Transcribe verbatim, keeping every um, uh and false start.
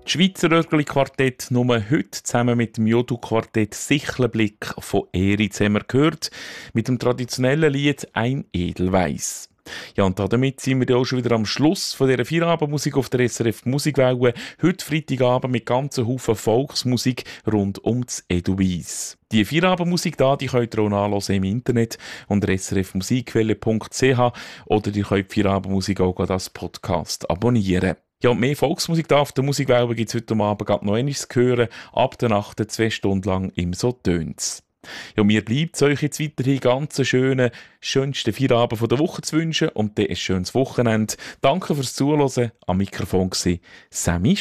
Das Schweizer Örgeli-Quartett nur heute zusammen mit dem Jodu-Quartett Sichlenblick von Eritz haben wir gehört, mit dem traditionellen Lied «Ein Edelweiss». Ja, und damit sind wir ja auch schon wieder am Schluss von dieser Feierabendmusik auf der S R F Musikwelle. Heute Freitagabend mit ganzen Haufen Volksmusik rund um das Edelweiss. Die Feierabendmusik da, die könnt ihr auch nachhören im Internet unter s r f musikwelle punkt c h oder ihr könnt die Feierabendmusik auch als Podcast abonnieren. Ja, und mehr Volksmusik da auf der Musikwelle gibt es heute Abend noch einmal zu hören. Ab der Nacht zwei Stunden lang im «So tönt's». Ja, mir bleibt es euch jetzt weiterhin ganz einen schönen, schönsten Feierabend der Woche zu wünschen und dann ein schönes Wochenende. Danke fürs Zuhören. Am Mikrofon war Sammy